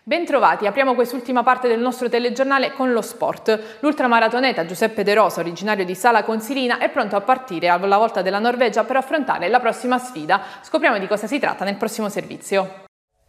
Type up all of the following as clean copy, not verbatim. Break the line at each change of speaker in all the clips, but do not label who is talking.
Bentrovati, apriamo quest'ultima parte del nostro telegiornale con lo sport. L'ultramaratoneta Giuseppe De Rosa, originario di Sala Consilina, è pronto a partire alla volta della Norvegia per affrontare la prossima sfida. Scopriamo di cosa si tratta nel prossimo servizio.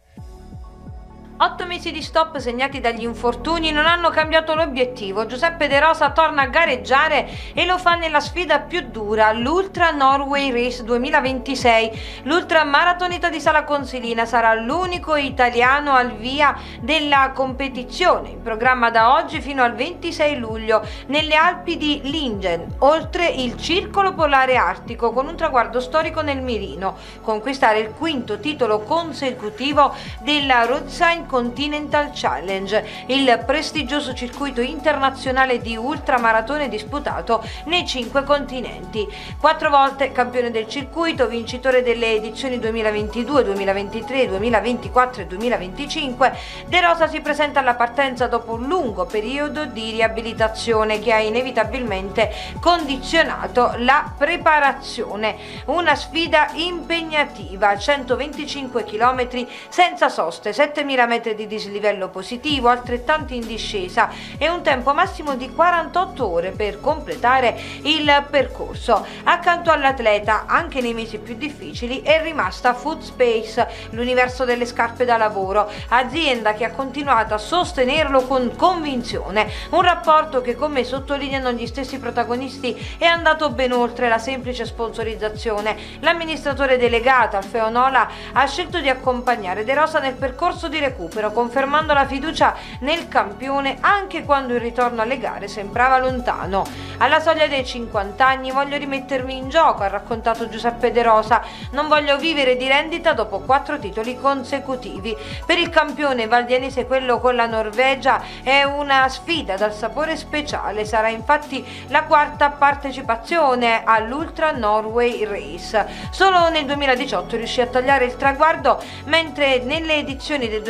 8 mesi di stop segnati dagli infortuni non hanno cambiato l'obiettivo. Giuseppe De Rosa torna a gareggiare e lo fa nella sfida più dura, l'Ultra Norway Race 2026. L'ultramaratoneta di Sala Consilina sarà l'unico italiano al via della competizione, in programma da oggi fino al 26 luglio nelle Alpi di Lingen, oltre il Circolo Polare Artico, con un traguardo storico nel mirino: conquistare il quinto titolo consecutivo della Roadside Continental Challenge, il prestigioso circuito internazionale di ultramaratone disputato nei 5 continenti. 4 volte campione del circuito, vincitore delle edizioni 2022, 2023, 2024 e 2025, De Rosa si presenta alla partenza dopo un lungo periodo di riabilitazione che ha inevitabilmente condizionato la preparazione. Una sfida impegnativa, 125 km senza soste, 7.000 metri di dislivello positivo, altrettanti in discesa e un tempo massimo di 48 ore per completare il percorso. Accanto all'atleta, anche nei mesi più difficili, è rimasta Footspace, l'universo delle scarpe da lavoro, azienda che ha continuato a sostenerlo con convinzione. Un rapporto che, come sottolineano gli stessi protagonisti, è andato ben oltre la semplice sponsorizzazione. L'amministratore delegato Alfeo Nola ha scelto di accompagnare De Rosa nel percorso di recupero, confermando la fiducia nel campione anche quando il ritorno alle gare sembrava lontano. Alla soglia dei 50 anni voglio rimettermi in gioco, ha raccontato Giuseppe De Rosa. Non voglio vivere di rendita dopo 4 titoli consecutivi. Per il campione valdianese quello con la Norvegia è una sfida dal sapore speciale. Sarà infatti la 4ª partecipazione all'Ultra Norway Race. Solo nel 2018 riuscì a tagliare il traguardo, mentre nelle edizioni del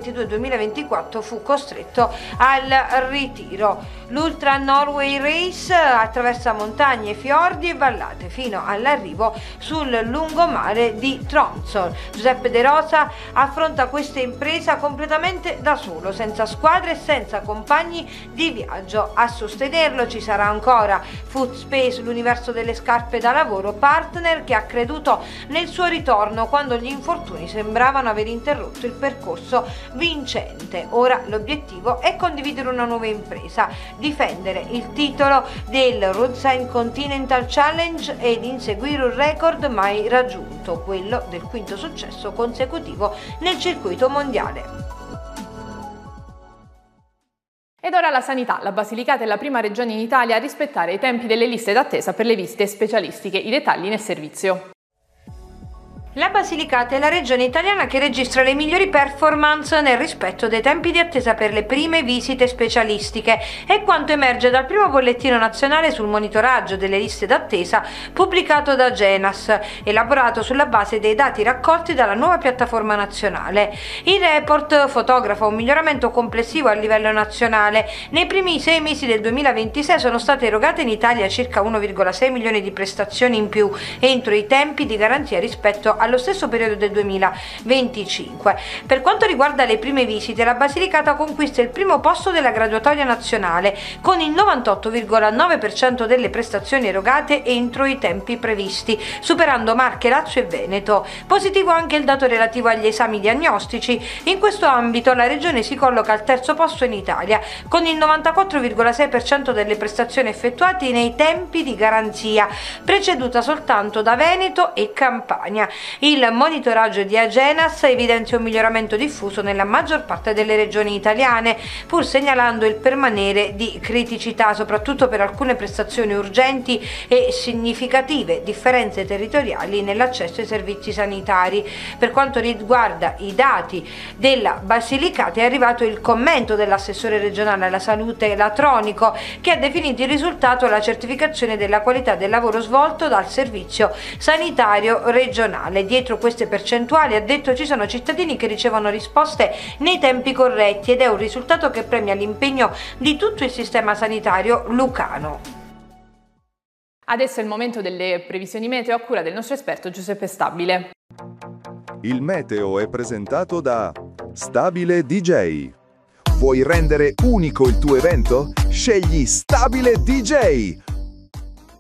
2022-2024 fu costretto al ritiro. L'Ultra Norway Race attraversa montagne, fiordi e vallate fino all'arrivo sul lungomare di Tromsø. Giuseppe De Rosa affronta questa impresa completamente da solo, senza squadre e senza compagni di viaggio. A sostenerlo ci sarà ancora Footspace, l'universo delle scarpe da lavoro, partner che ha creduto nel suo ritorno quando gli infortuni sembravano aver interrotto il percorso vincente. Ora l'obiettivo è condividere una nuova impresa, difendere il titolo del Roadside Continental Challenge ed inseguire un record mai raggiunto, quello del 5º successo consecutivo nel circuito mondiale.
Ed ora la sanità. La Basilicata è la prima regione in Italia a rispettare i tempi delle liste d'attesa per le visite specialistiche. I dettagli nel servizio.
La Basilicata è la regione italiana che registra le migliori performance nel rispetto dei tempi di attesa per le prime visite specialistiche, è quanto emerge dal primo bollettino nazionale sul monitoraggio delle liste d'attesa pubblicato da Agenas, elaborato sulla base dei dati raccolti dalla nuova piattaforma nazionale. Il report fotografa un miglioramento complessivo a livello nazionale. Nei primi 6 mesi del 2026 sono state erogate in Italia circa 1,6 milioni di prestazioni in più entro i tempi di garanzia rispetto allo stesso periodo del 2025. Per quanto riguarda le prime visite, la Basilicata conquista il primo posto della graduatoria nazionale con il 98,9% delle prestazioni erogate entro i tempi previsti, superando Marche, Lazio e Veneto. Positivo anche il dato relativo agli esami diagnostici. In questo ambito la regione si colloca al 3º posto in Italia con il 94,6% delle prestazioni effettuate nei tempi di garanzia, preceduta soltanto da Veneto e Campania. Il monitoraggio di Agenas evidenzia un miglioramento diffuso nella maggior parte delle regioni italiane, pur segnalando il permanere di criticità, soprattutto per alcune prestazioni urgenti e significative differenze territoriali nell'accesso ai servizi sanitari. Per quanto riguarda i dati della Basilicata è arrivato il commento dell'assessore regionale alla salute Latronico, che ha definito il risultato la certificazione della qualità del lavoro svolto dal servizio sanitario regionale. Dietro queste percentuali, ha detto, ci sono cittadini che ricevono risposte nei tempi corretti ed è un risultato che premia l'impegno di tutto il sistema sanitario lucano.
Adesso è il momento delle previsioni meteo a cura del nostro esperto Giuseppe Stabile.
Il meteo è presentato da Stabile DJ. Vuoi rendere unico il tuo evento? Scegli Stabile DJ!